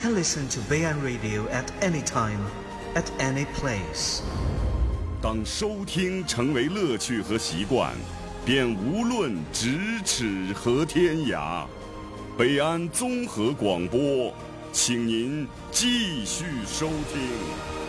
can listen to Bayan Radio at any time, at any place. 当收听成为乐趣和习惯，便无论咫尺和天涯。北安综合广播，请您继续收听。